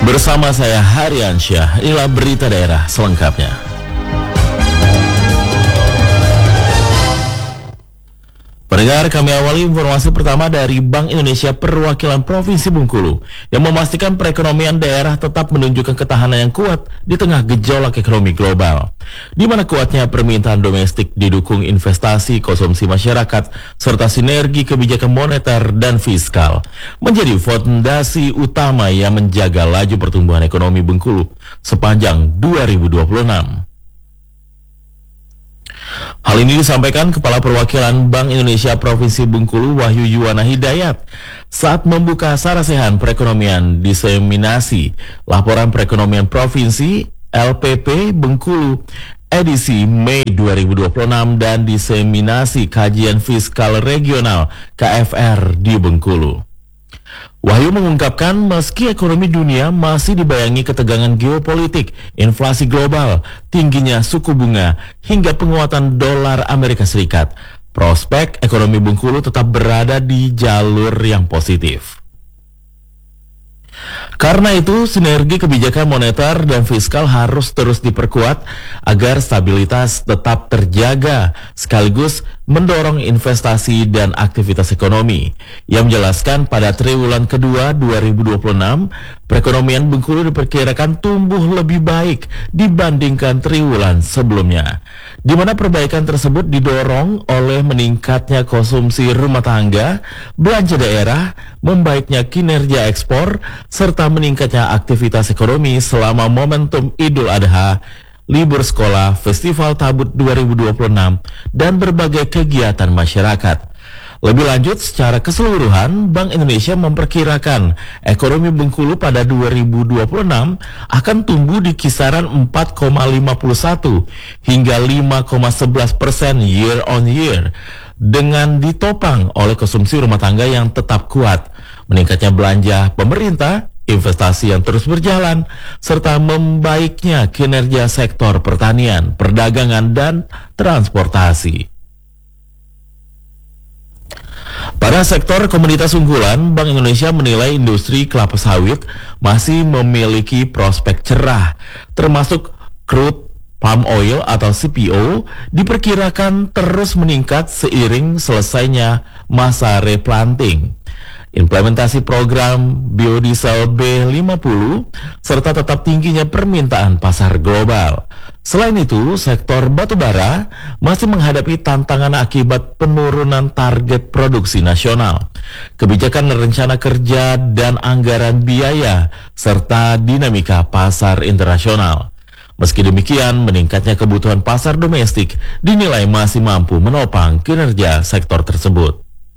Bersama saya Haryansyah, inilah berita daerah selengkapnya. Pendengar, kami awali informasi pertama dari Bank Indonesia Perwakilan Provinsi Bengkulu yang memastikan perekonomian daerah tetap menunjukkan ketahanan yang kuat di tengah gejolak ekonomi global, di mana kuatnya permintaan domestik didukung investasi, konsumsi masyarakat, serta sinergi kebijakan moneter dan fiskal menjadi fondasi utama yang menjaga laju pertumbuhan ekonomi Bengkulu sepanjang 2026. Hal ini disampaikan Kepala Perwakilan Bank Indonesia Provinsi Bengkulu Wahyu Yuwana Hidayat saat membuka sarasehan perekonomian diseminasi Laporan Perekonomian Provinsi LPP Bengkulu edisi Mei 2026 dan diseminasi Kajian Fiskal Regional KFR di Bengkulu. Wahyu mengungkapkan meski ekonomi dunia masih dibayangi ketegangan geopolitik, inflasi global, tingginya suku bunga, hingga penguatan dolar Amerika Serikat, prospek ekonomi Bengkulu tetap berada di jalur yang positif. Karena itu, sinergi kebijakan moneter dan fiskal harus terus diperkuat agar stabilitas tetap terjaga, sekaligus mendorong investasi dan aktivitas ekonomi. Yang menjelaskan pada triwulan kedua 2026, perekonomian Bengkulu diperkirakan tumbuh lebih baik dibandingkan triwulan sebelumnya, di mana perbaikan tersebut didorong oleh meningkatnya konsumsi rumah tangga, belanja daerah, membaiknya kinerja ekspor, serta meningkatnya aktivitas ekonomi selama momentum Idul Adha, libur sekolah, Festival Tabut 2026, dan berbagai kegiatan masyarakat. Lebih lanjut, secara keseluruhan, Bank Indonesia memperkirakan ekonomi Bengkulu pada 2026 akan tumbuh di kisaran 4,51 hingga 5,11% year on year, dengan ditopang oleh konsumsi rumah tangga yang tetap kuat, meningkatnya belanja pemerintah, investasi yang terus berjalan, serta membaiknya kinerja sektor pertanian, perdagangan, dan transportasi. Pada sektor komoditas unggulan, Bank Indonesia menilai industri kelapa sawit masih memiliki prospek cerah, termasuk crude palm oil atau CPO diperkirakan terus meningkat seiring selesainya masa replanting, implementasi program biodiesel B50, serta tetap tingginya permintaan pasar global. Selain itu, sektor batubara masih menghadapi tantangan akibat penurunan target produksi nasional, kebijakan rencana kerja dan anggaran biaya, serta dinamika pasar internasional. Meski demikian, meningkatnya kebutuhan pasar domestik dinilai masih mampu menopang kinerja sektor tersebut.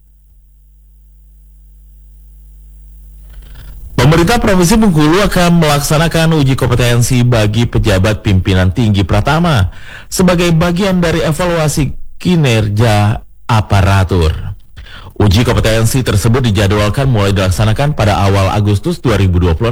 Pemerintah Provinsi Bengkulu akan melaksanakan uji kompetensi bagi pejabat pimpinan tinggi Pratama sebagai bagian dari evaluasi kinerja aparatur. Uji kompetensi tersebut dijadwalkan mulai dilaksanakan pada awal Agustus 2026.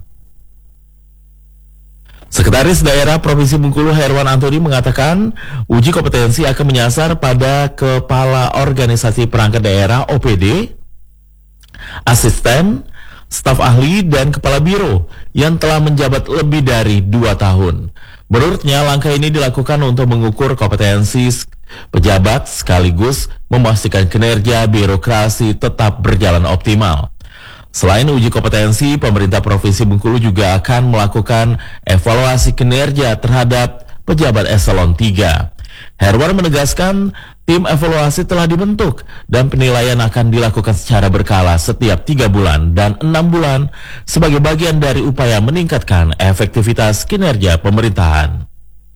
Sekretaris Daerah Provinsi Bengkulu Herwan Antoni mengatakan uji kompetensi akan menyasar pada Kepala Organisasi Perangkat Daerah OPD, asisten, staf ahli, dan kepala biro yang telah menjabat lebih dari 2 tahun. Menurutnya, langkah ini dilakukan untuk mengukur kompetensi pejabat sekaligus memastikan kinerja birokrasi tetap berjalan optimal. Selain uji kompetensi, pemerintah Provinsi Bengkulu juga akan melakukan evaluasi kinerja terhadap pejabat eselon 3. Herwan menegaskan tim evaluasi telah dibentuk dan penilaian akan dilakukan secara berkala setiap 3 bulan dan 6 bulan sebagai bagian dari upaya meningkatkan efektivitas kinerja pemerintahan.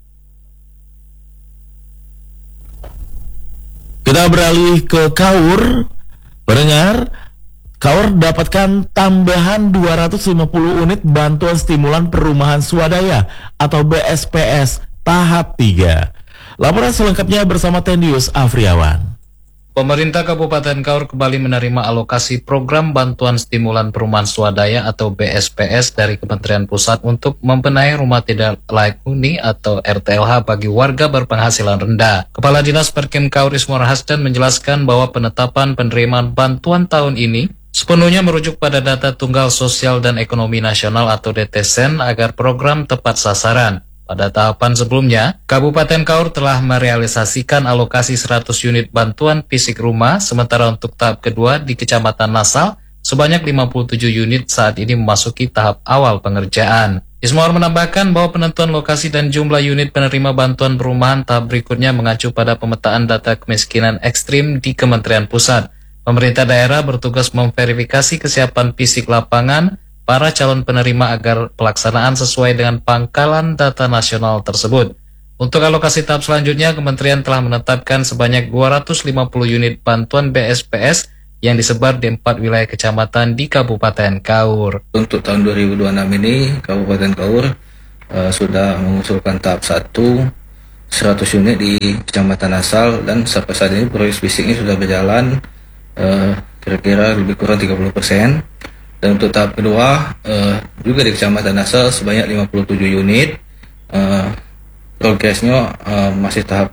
Kita beralih ke KAUR. Pendengar, KAUR dapatkan tambahan 250 unit bantuan stimulan perumahan swadaya atau BSPS tahap 3. Laporan selengkapnya bersama Tendius Afriawan. Pemerintah Kabupaten KAUR kembali menerima alokasi program bantuan stimulan perumahan swadaya atau BSPS dari Kementerian Pusat untuk membenahi rumah tidak layak huni atau RTLH bagi warga berpenghasilan rendah. Kepala Dinas Perkim KAUR Ismur Hasdan menjelaskan bahwa penetapan penerimaan bantuan tahun ini sepenuhnya merujuk pada data Tunggal Sosial dan Ekonomi Nasional atau DTSEN agar program tepat sasaran. Pada tahapan sebelumnya, Kabupaten Kaur telah merealisasikan alokasi 100 unit bantuan fisik rumah, sementara untuk tahap kedua di Kecamatan Nasal, sebanyak 57 unit saat ini memasuki tahap awal pengerjaan. Ismawar menambahkan bahwa penentuan lokasi dan jumlah unit penerima bantuan perumahan tahap berikutnya mengacu pada pemetaan data kemiskinan ekstrim di Kementerian Pusat. Pemerintah daerah bertugas memverifikasi kesiapan fisik lapangan para calon penerima agar pelaksanaan sesuai dengan pangkalan data nasional tersebut. Untuk alokasi tahap selanjutnya, Kementerian telah menetapkan sebanyak 250 unit bantuan BSPS yang disebar di 4 wilayah kecamatan di Kabupaten Kaur. Untuk tahun 2026 ini, Kabupaten Kaur sudah mengusulkan tahap 1, 100 unit di Kecamatan Asal, dan sampai saat ini proyek fisiknya sudah berjalan kira-kira lebih kurang 30%. Dan untuk tahap kedua juga di Kecamatan Asal sebanyak 57 unit, progresnya masih tahap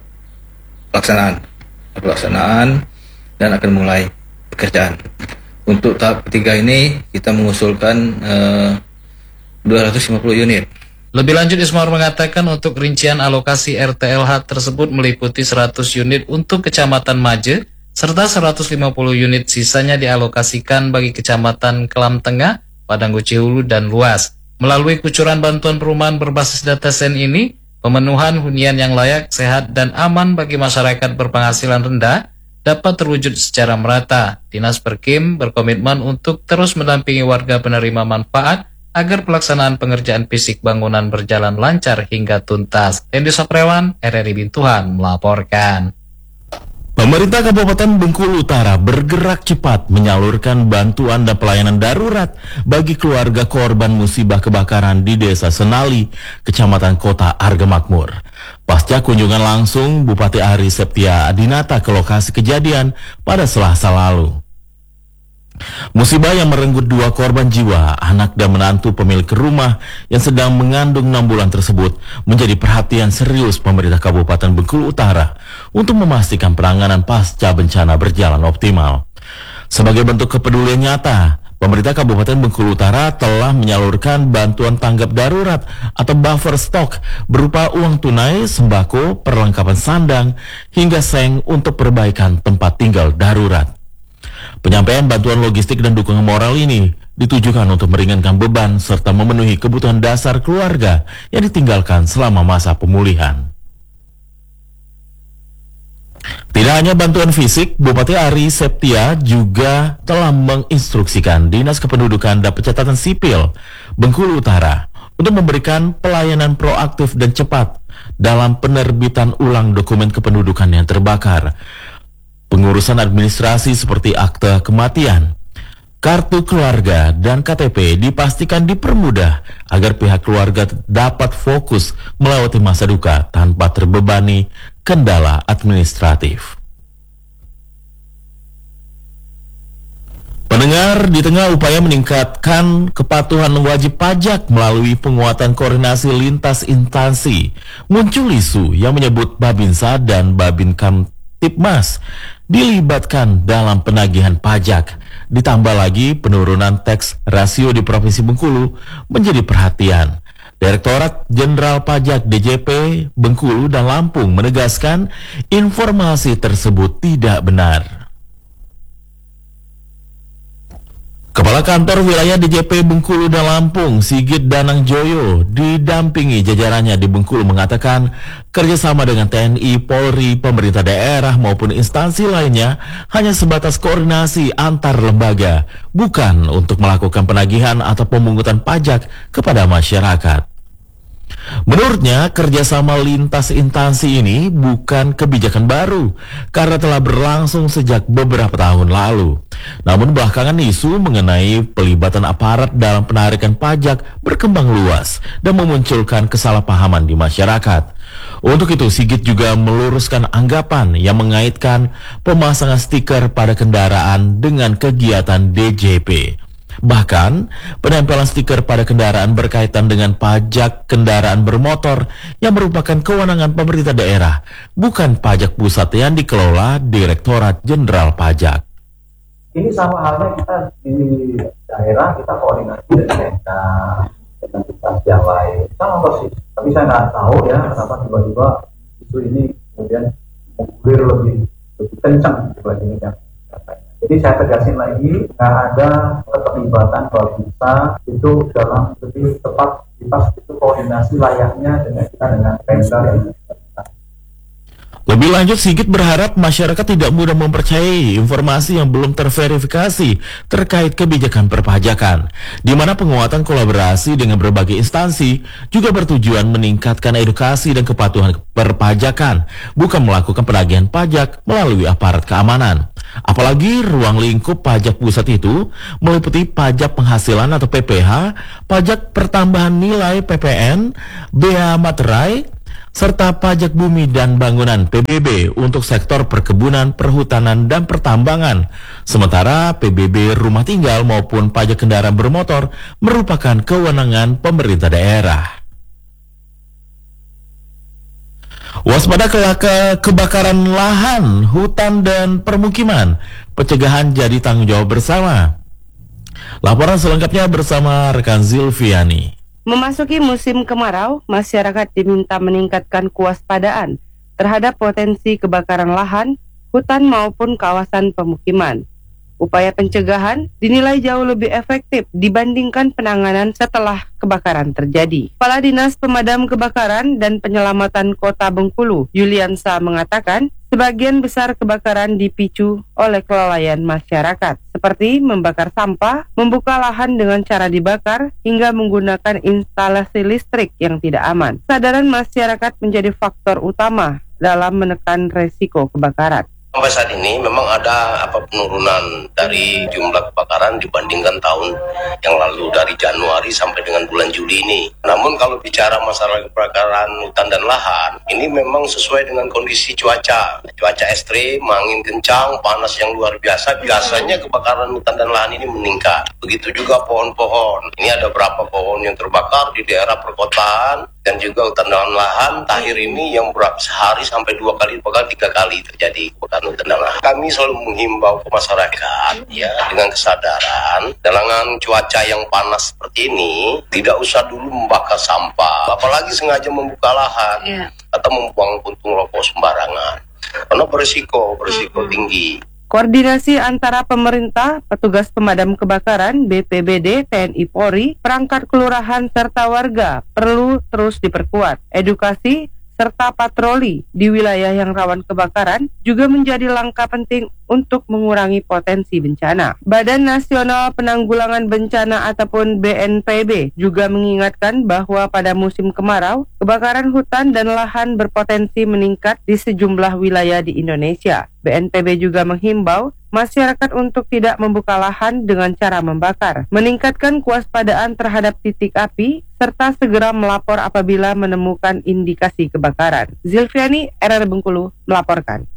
pelaksanaan dan akan mulai pekerjaan. Untuk tahap ketiga ini kita mengusulkan 250 unit. Lebih lanjut, Ismawar mengatakan untuk rincian alokasi RTLH tersebut meliputi 100 unit untuk Kecamatan Maje, serta 150 unit sisanya dialokasikan bagi Kecamatan Kelam Tengah, Padangguci Hulu, dan Luas. Melalui kucuran bantuan perumahan berbasis DTSEN ini, pemenuhan hunian yang layak, sehat, dan aman bagi masyarakat berpenghasilan rendah dapat terwujud secara merata. Dinas Perkim berkomitmen untuk terus mendampingi warga penerima manfaat agar pelaksanaan pengerjaan fisik bangunan berjalan lancar hingga tuntas. Hendy Saprewan, RRI Bintuhan, melaporkan. Pemerintah Kabupaten Bengkulu Utara bergerak cepat menyalurkan bantuan dan pelayanan darurat bagi keluarga korban musibah kebakaran di Desa Senali, Kecamatan Kota Arga Makmur. Pasca kunjungan langsung Bupati Ari Septia Adinata ke lokasi kejadian pada Selasa lalu. Musibah yang merenggut 2 korban jiwa, anak dan menantu pemilik rumah yang sedang mengandung 6 bulan tersebut menjadi perhatian serius pemerintah Kabupaten Bengkulu Utara untuk memastikan penanganan pasca bencana berjalan optimal. Sebagai bentuk kepedulian nyata, pemerintah Kabupaten Bengkulu Utara telah menyalurkan bantuan tanggap darurat atau buffer stock berupa uang tunai, sembako, perlengkapan sandang, hingga seng untuk perbaikan tempat tinggal darurat. Penyampaian bantuan logistik dan dukungan moral ini ditujukan untuk meringankan beban serta memenuhi kebutuhan dasar keluarga yang ditinggalkan selama masa pemulihan. Tidak hanya bantuan fisik, Bupati Ari Septia juga telah menginstruksikan Dinas Kependudukan dan Pencatatan Sipil Bengkulu Utara untuk memberikan pelayanan proaktif dan cepat dalam penerbitan ulang dokumen kependudukan yang terbakar, pengurusan administrasi seperti akte kematian, kartu keluarga, dan KTP dipastikan dipermudah agar pihak keluarga dapat fokus melewati masa duka tanpa terbebani kendala administratif. Pendengar, di tengah upaya meningkatkan kepatuhan wajib pajak melalui penguatan koordinasi lintas instansi, muncul isu yang menyebut Babinsa dan Babinkamtibmas dilibatkan dalam penagihan pajak. Ditambah lagi penurunan tax rasio di Provinsi Bengkulu menjadi perhatian. Direktorat Jenderal Pajak DJP Bengkulu dan Lampung menegaskan informasi tersebut tidak benar. Kepala Kantor Wilayah DJP Bengkulu dan Lampung, Sigit Danang Joyo, didampingi jajarannya di Bengkulu mengatakan kerjasama dengan TNI, Polri, pemerintah daerah maupun instansi lainnya hanya sebatas koordinasi antar lembaga, bukan untuk melakukan penagihan atau pemungutan pajak kepada masyarakat. Menurutnya, kerjasama lintas instansi ini bukan kebijakan baru karena telah berlangsung sejak beberapa tahun lalu. Namun belakangan isu mengenai pelibatan aparat dalam penarikan pajak berkembang luas dan memunculkan kesalahpahaman di masyarakat. Untuk itu, Sigit juga meluruskan anggapan yang mengaitkan pemasangan stiker pada kendaraan dengan kegiatan DJP. Bahkan, penempelan stiker pada kendaraan berkaitan dengan pajak kendaraan bermotor yang merupakan kewenangan pemerintah daerah, bukan pajak pusat yang dikelola Direktorat Jenderal Pajak. Ini sama halnya kita di daerah, kita koordinasi dengan instansi yang lain, sama persis. Tapi saya nggak tahu ya kenapa tiba-tiba isu ini kemudian menggulir lebih kencang dibandingkan katanya. Jadi saya tegasin lagi, nggak ada keterlibatan Babinsa itu dalam lebih tepat itu koordinasi layaknya dengan kita dengan Pemda dan Lebih lanjut, Sigit berharap masyarakat tidak mudah mempercayai informasi yang belum terverifikasi terkait kebijakan perpajakan, di mana penguatan kolaborasi dengan berbagai instansi juga bertujuan meningkatkan edukasi dan kepatuhan perpajakan, bukan melakukan penagihan pajak melalui aparat keamanan. Apalagi ruang lingkup pajak pusat itu meliputi pajak penghasilan atau PPH, pajak pertambahan nilai PPN, bea materai, serta pajak bumi dan bangunan PBB untuk sektor perkebunan, perhutanan, dan pertambangan. Sementara PBB rumah tinggal maupun pajak kendaraan bermotor merupakan kewenangan pemerintah daerah. Waspada kebakaran lahan, hutan, dan permukiman, pencegahan jadi tanggung jawab bersama. Laporan selengkapnya bersama rekan Zilviani. Memasuki musim kemarau, masyarakat diminta meningkatkan kewaspadaan terhadap potensi kebakaran lahan, hutan maupun kawasan pemukiman. Upaya pencegahan dinilai jauh lebih efektif dibandingkan penanganan setelah kebakaran terjadi. Kepala Dinas Pemadam Kebakaran dan Penyelamatan Kota Bengkulu, Yuliansa, mengatakan sebagian besar kebakaran dipicu oleh kelalaian masyarakat, seperti membakar sampah, membuka lahan dengan cara dibakar, hingga menggunakan instalasi listrik yang tidak aman. Kesadaran masyarakat menjadi faktor utama dalam menekan resiko kebakaran. Sampai saat ini memang ada penurunan dari jumlah kebakaran dibandingkan tahun yang lalu dari Januari sampai dengan bulan Juli ini. Namun kalau bicara masalah kebakaran hutan dan lahan, ini memang sesuai dengan kondisi cuaca ekstrim, angin kencang, panas yang luar biasa. Biasanya kebakaran hutan dan lahan ini meningkat. Begitu juga pohon-pohon. Ini ada berapa pohon yang terbakar di daerah perkotaan dan juga hutan dan lahan. Tahir ini yang sehari sampai 2 kali, bahkan 3 kali terjadi kebakaran hutan dan lahan. Kami selalu menghimbau ke masyarakat ya dengan kesadaran dengan cuaca yang panas seperti ini tidak usah dulu membakar sampah, apalagi sengaja membuka lahan atau membuang puntung rokok sembarangan karena berisiko tinggi. Koordinasi antara pemerintah, petugas pemadam kebakaran, BPBD, TNI Polri, perangkat kelurahan serta warga perlu terus diperkuat. Edukasi serta patroli di wilayah yang rawan kebakaran juga menjadi langkah penting untuk mengurangi potensi bencana. Badan Nasional Penanggulangan Bencana ataupun BNPB juga mengingatkan bahwa pada musim kemarau, kebakaran hutan dan lahan berpotensi meningkat di sejumlah wilayah di Indonesia. BNPB juga menghimbau masyarakat untuk tidak membuka lahan dengan cara membakar, meningkatkan kewaspadaan terhadap titik api, serta segera melapor apabila menemukan indikasi kebakaran. Zilviani, RR Bengkulu, melaporkan.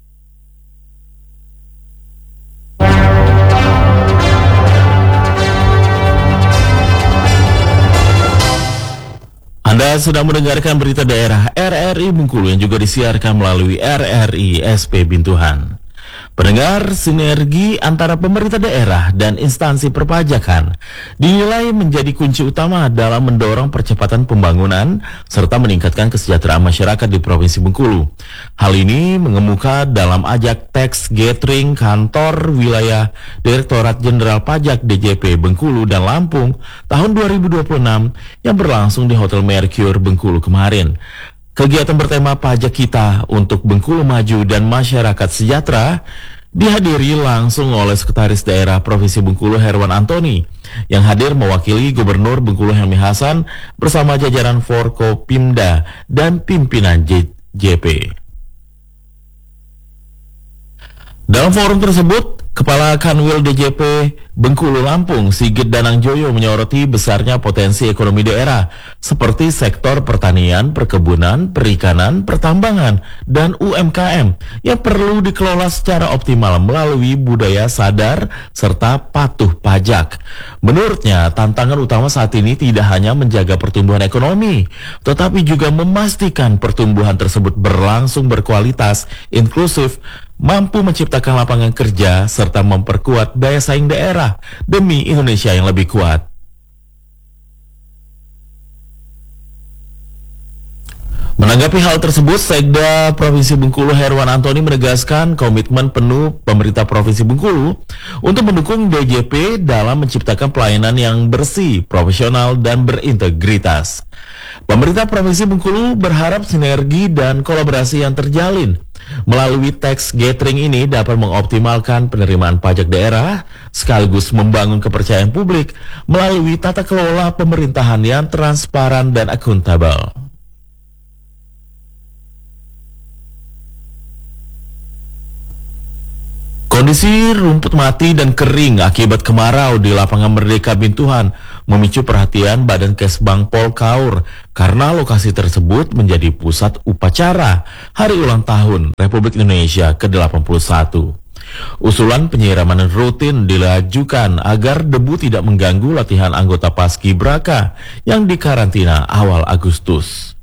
Anda sedang mendengarkan berita daerah RRI Bengkulu yang juga disiarkan melalui RRI SP Bintuhan. Pendengar, sinergi antara pemerintah daerah dan instansi perpajakan dinilai menjadi kunci utama dalam mendorong percepatan pembangunan serta meningkatkan kesejahteraan masyarakat di Provinsi Bengkulu. Hal ini mengemuka dalam ajak tax gathering kantor wilayah Direktorat Jenderal Pajak DJP Bengkulu dan Lampung tahun 2026 yang berlangsung di Hotel Mercure Bengkulu kemarin. Kegiatan bertema Pajak Kita untuk Bengkulu Maju dan Masyarakat Sejahtera dihadiri langsung oleh Sekretaris Daerah Provinsi Bengkulu Herwan Antoni yang hadir mewakili Gubernur Bengkulu Helmi Hasan bersama jajaran Forkopimda dan pimpinan JP. Dalam forum tersebut, Kepala Kanwil DJP Bengkulu Lampung, Sigit Danangjoyo menyoroti besarnya potensi ekonomi daerah seperti sektor pertanian, perkebunan, perikanan, pertambangan, dan UMKM yang perlu dikelola secara optimal melalui budaya sadar serta patuh pajak. Menurutnya, tantangan utama saat ini tidak hanya menjaga pertumbuhan ekonomi, tetapi juga memastikan pertumbuhan tersebut berlangsung berkualitas, inklusif, mampu menciptakan lapangan kerja, serta memperkuat daya saing daerah demi Indonesia yang lebih kuat. Menanggapi hal tersebut, Sekda Provinsi Bengkulu Herwan Antoni menegaskan komitmen penuh pemerintah Provinsi Bengkulu untuk mendukung DJP dalam menciptakan pelayanan yang bersih, profesional, dan berintegritas. Pemerintah Provinsi Bengkulu berharap sinergi dan kolaborasi yang terjalin melalui tax gathering ini dapat mengoptimalkan penerimaan pajak daerah sekaligus membangun kepercayaan publik melalui tata kelola pemerintahan yang transparan dan akuntabel. Kondisi rumput mati dan kering akibat kemarau di lapangan Merdeka Bintuhan memicu perhatian Badan Kesbangpol Kaur karena lokasi tersebut menjadi pusat upacara Hari Ulang Tahun Republik Indonesia ke-81. Usulan penyiraman rutin dilajukan agar debu tidak mengganggu latihan anggota Paskibraka yang dikarantina awal Agustus.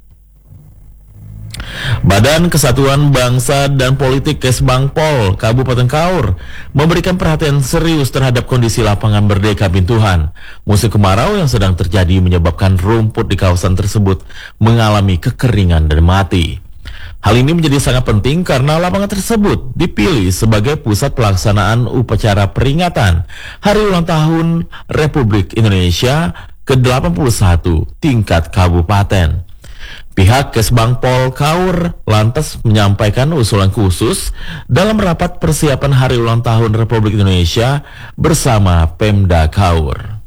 Badan Kesatuan Bangsa dan Politik Kesbangpol Kabupaten Kaur memberikan perhatian serius terhadap kondisi lapangan Merdeka Bintuhan. Musim kemarau yang sedang terjadi menyebabkan rumput di kawasan tersebut mengalami kekeringan dan mati. Hal ini menjadi sangat penting karena lapangan tersebut dipilih sebagai pusat pelaksanaan upacara peringatan Hari Ulang Tahun Republik Indonesia ke-81 tingkat kabupaten. Pihak Kesbangpol Kaur lantas menyampaikan usulan khusus dalam rapat persiapan Hari Ulang Tahun Republik Indonesia bersama Pemda Kaur.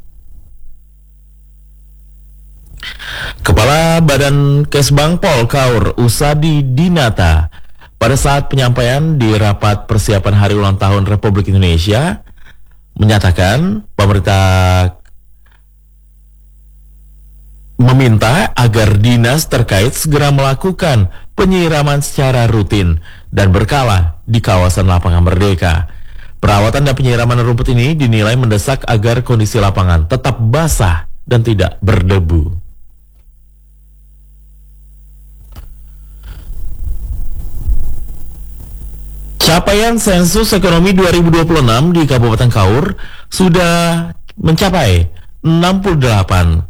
Kepala Badan Kesbangpol Kaur Usadi Dinata pada saat penyampaian di rapat persiapan Hari Ulang Tahun Republik Indonesia menyatakan pemerintah meminta agar dinas terkait segera melakukan penyiraman secara rutin dan berkala di kawasan lapangan Merdeka. Perawatan dan penyiraman rumput ini dinilai mendesak agar kondisi lapangan tetap basah dan tidak berdebu. Capaian sensus ekonomi 2026 di Kabupaten Kaur sudah mencapai 68,55%.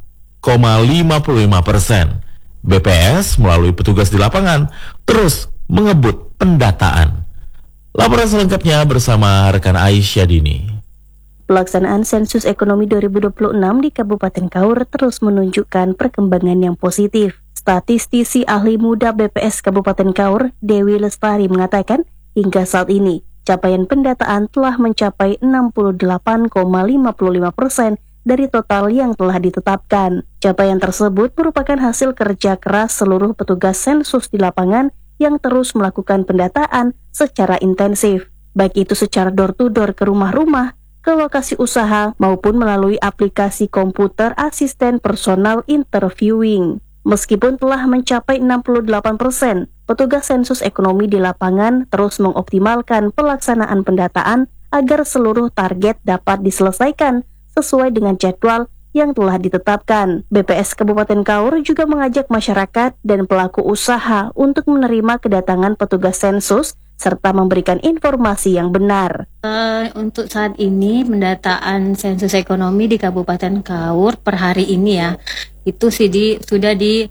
BPS melalui petugas di lapangan terus mengebut pendataan. Laporan selengkapnya bersama rekan Aisyah Dini. Pelaksanaan sensus ekonomi 2026 di Kabupaten Kaur terus menunjukkan perkembangan yang positif. Statistisi ahli muda BPS Kabupaten Kaur, Dewi Lestari, mengatakan hingga saat ini capaian pendataan telah mencapai 68,55% dari total yang telah ditetapkan. Capaian tersebut merupakan hasil kerja keras seluruh petugas sensus di lapangan yang terus melakukan pendataan secara intensif, baik itu secara door-to-door ke rumah-rumah, ke lokasi usaha, maupun melalui aplikasi komputer asisten personal interviewing. Meskipun telah mencapai 68%, petugas sensus ekonomi di lapangan terus mengoptimalkan pelaksanaan pendataan agar seluruh target dapat diselesaikan sesuai dengan jadwal yang telah ditetapkan. BPS Kabupaten Kaur juga mengajak masyarakat dan pelaku usaha untuk menerima kedatangan petugas sensus serta memberikan informasi yang benar. Untuk saat ini pendataan sensus ekonomi di Kabupaten Kaur per hari ini ya, itu sudah di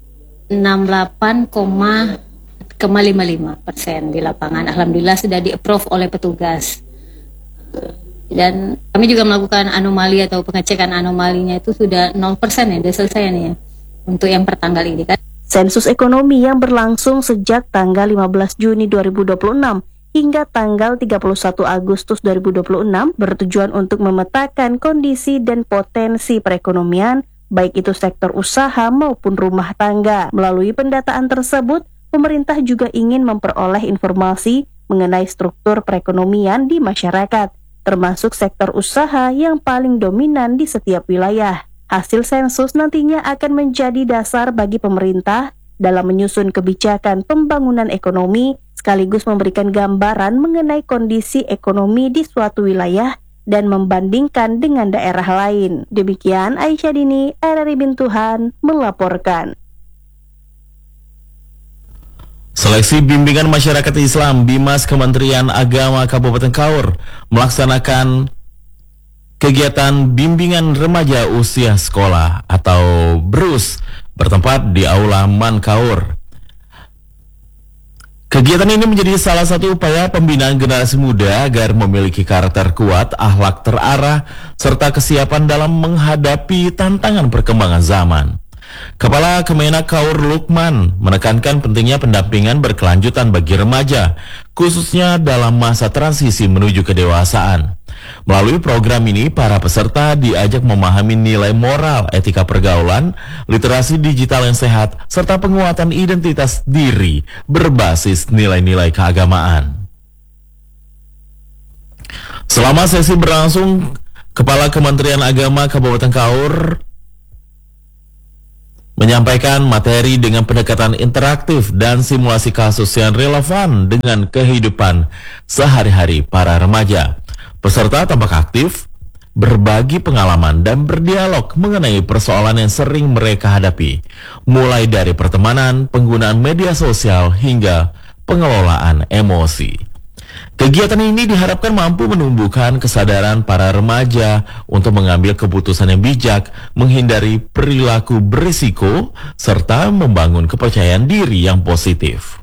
68,55% di lapangan. Alhamdulillah sudah di-approve oleh petugas. Dan kami juga melakukan anomali atau pengecekan anomalinya itu sudah 0% ya, sudah selesai nih ya, untuk yang pertanggal ini kan. Sensus ekonomi yang berlangsung sejak tanggal 15 Juni 2026 hingga tanggal 31 Agustus 2026 bertujuan untuk memetakan kondisi dan potensi perekonomian, baik itu sektor usaha maupun rumah tangga. Melalui pendataan tersebut, pemerintah juga ingin memperoleh informasi mengenai struktur perekonomian di masyarakat, termasuk sektor usaha yang paling dominan di setiap wilayah. Hasil sensus nantinya akan menjadi dasar bagi pemerintah dalam menyusun kebijakan pembangunan ekonomi, sekaligus memberikan gambaran mengenai kondisi ekonomi di suatu wilayah dan membandingkan dengan daerah lain. Demikian Aisyah Dini, RRI Bintuhan, melaporkan. Seleksi Bimbingan Masyarakat Islam Bimas Kementerian Agama Kabupaten Kaur melaksanakan kegiatan bimbingan remaja usia sekolah atau BRUS bertempat di Aula Man Kaur. Kegiatan ini menjadi salah satu upaya pembinaan generasi muda agar memiliki karakter kuat, akhlak terarah, serta kesiapan dalam menghadapi tantangan perkembangan zaman. Kepala Kemenak Kaur Lukman menekankan pentingnya pendampingan berkelanjutan bagi remaja, khususnya dalam masa transisi menuju kedewasaan. Melalui program ini, para peserta diajak memahami nilai moral, etika pergaulan, literasi digital yang sehat, serta penguatan identitas diri berbasis nilai-nilai keagamaan. Selama sesi berlangsung, Kepala Kementerian Agama Kabupaten Kaur menyampaikan materi dengan pendekatan interaktif dan simulasi kasus yang relevan dengan kehidupan sehari-hari para remaja. Peserta tampak aktif, berbagi pengalaman dan berdialog mengenai persoalan yang sering mereka hadapi, mulai dari pertemanan, penggunaan media sosial, hingga pengelolaan emosi. Kegiatan ini diharapkan mampu menumbuhkan kesadaran para remaja untuk mengambil keputusan yang bijak, menghindari perilaku berisiko, serta membangun kepercayaan diri yang positif.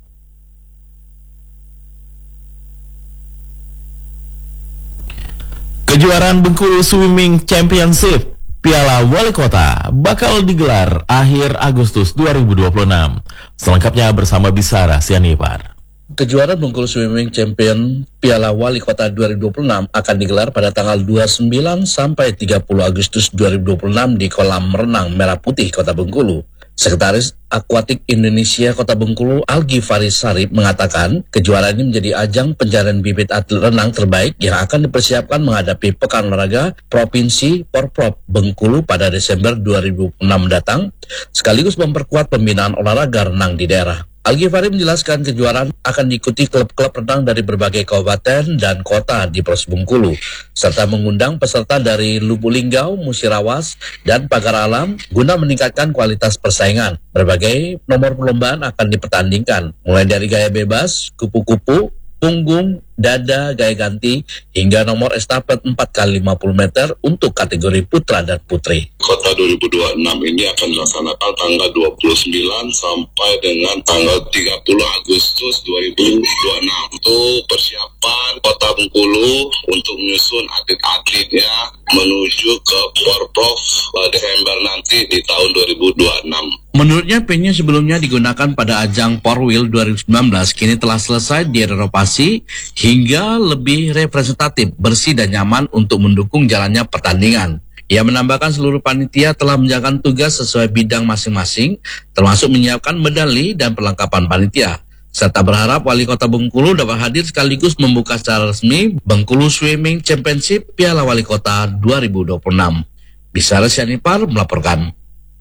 Kejuaraan Bengkulu Swimming Championship Piala Wali Kota bakal digelar akhir Agustus 2026. Selengkapnya bersama Bisara Sianipar. Kejuaraan Bengkulu Swimming Champion Piala Wali Kota 2026 akan digelar pada tanggal 29 sampai 30 Agustus 2026 di kolam renang Merah Putih Kota Bengkulu. Sekretaris Akuatik Indonesia Kota Bengkulu, Algi Faris Sarip, mengatakan kejuaraan ini menjadi ajang pencarian bibit atlet renang terbaik yang akan dipersiapkan menghadapi Pekan Olahraga Provinsi Porprov Bengkulu pada Desember 2006 mendatang, sekaligus memperkuat pembinaan olahraga renang di daerah. Algi Farid menjelaskan kejuaraan akan diikuti klub-klub renang dari berbagai kabupaten dan kota di Provinsi Bengkulu, serta mengundang peserta dari Lubuk Linggau, Musirawas, dan Pagar Alam guna meningkatkan kualitas persaingan. Berbagai nomor perlombaan akan dipertandingkan, mulai dari gaya bebas, kupu-kupu, punggung, dada, gaya ganti, hingga nomor estafet 4x50 meter untuk kategori putra dan putri. Kota 2026 ini akan dilaksanakan tanggal 29 sampai dengan tanggal 30 Agustus 2026. Untuk persiapan Kota Bengkulu untuk menyusun atlet-atletnya menuju ke Porprov Desember nanti di tahun 2026. Menurutnya, venue sebelumnya digunakan pada ajang Porwil 2019 kini telah selesai direnovasi hingga lebih representatif, bersih dan nyaman untuk mendukung jalannya pertandingan. Ia menambahkan seluruh panitia telah menjalankan tugas sesuai bidang masing-masing, termasuk menyiapkan medali dan perlengkapan panitia. Serta berharap Wali Kota Bengkulu dapat hadir sekaligus membuka secara resmi Bengkulu Swimming Championship Piala Wali Kota 2026. Bisara Sianipar melaporkan.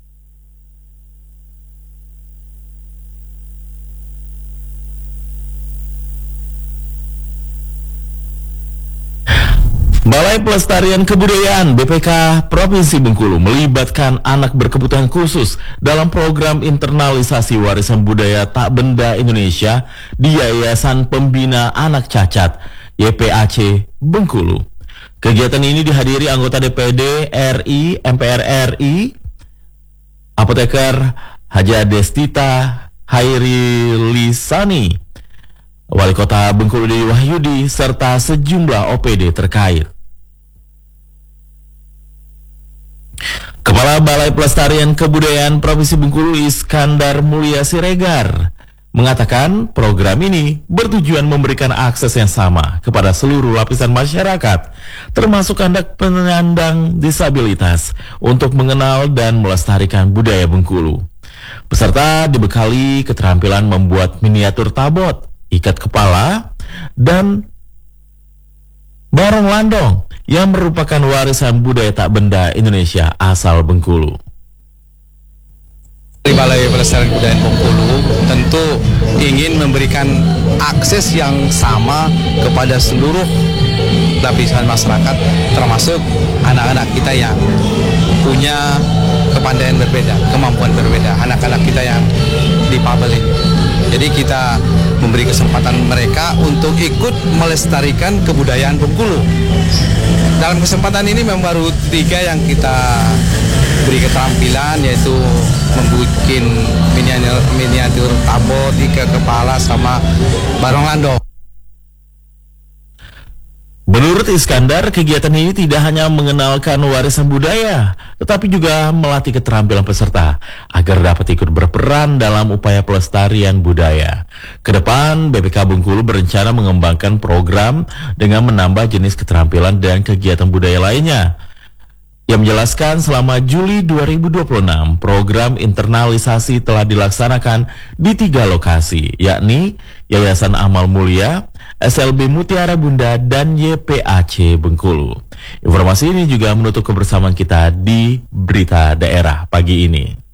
Balai Pelestarian Kebudayaan BPK Provinsi Bengkulu melibatkan anak berkebutuhan khusus dalam program internalisasi warisan budaya tak benda Indonesia di Yayasan Pembina Anak Cacat YPAC Bengkulu. Kegiatan ini dihadiri anggota DPD RI, MPR RI, Apoteker Haja Destita Hairi Lisani, Wali Kota Bengkulu Dewi Wahyudi, serta sejumlah OPD terkait. Kepala Balai Pelestarian Kebudayaan Provinsi Bengkulu Iskandar Mulia Siregar mengatakan program ini bertujuan memberikan akses yang sama kepada seluruh lapisan masyarakat, termasuk anak penyandang disabilitas, untuk mengenal dan melestarikan budaya Bengkulu. Peserta dibekali keterampilan membuat miniatur tabot, ikat kepala, dan Barong Landong yang merupakan warisan budaya tak benda Indonesia asal Bengkulu. Balai Pelestarian Kebudayaan Bengkulu tentu ingin memberikan akses yang sama kepada seluruh lapisan masyarakat, termasuk anak-anak kita yang punya kepandaian berbeda, kemampuan berbeda, anak-anak kita yang difabel ini. Jadi kita memberi kesempatan mereka untuk ikut melestarikan kebudayaan Bengkulu. Dalam kesempatan ini memang baru 3 yang kita beri keterampilan, yaitu membuat miniatur tabot, ikat kepala, sama barong landong. Menurut Iskandar, kegiatan ini tidak hanya mengenalkan warisan budaya, tetapi juga melatih keterampilan peserta agar dapat ikut berperan dalam upaya pelestarian budaya. Kedepan, BPK Bengkulu berencana mengembangkan program dengan menambah jenis keterampilan dan kegiatan budaya lainnya. Yang menjelaskan selama Juli 2026, program internalisasi telah dilaksanakan di 3 lokasi, yakni Yayasan Amal Mulia, SLB Mutiara Bunda, dan YPAC Bengkulu. Informasi ini juga menutup kebersamaan kita di Berita Daerah pagi ini.